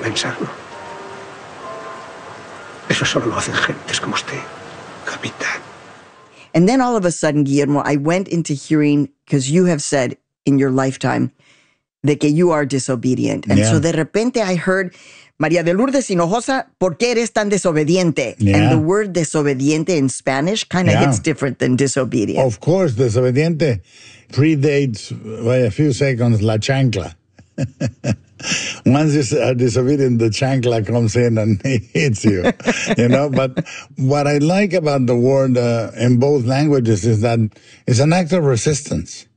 pensarlo. Eso solo lo hacen gentes como usted, capitán. And then all of a sudden, Guillermo, I went into hearing, because you have said in your lifetime de que you are disobedient. And so de repente I heard, María de Lourdes Hinojosa, ¿por qué eres tan desobediente? Yeah. And the word desobediente in Spanish kind of hits different than disobedient. Of course, desobediente predates by a few seconds la chancla. Once you are disobedient, the chancla comes in and hits you, you know. But what I like about the word in both languages is that it's an act of resistance.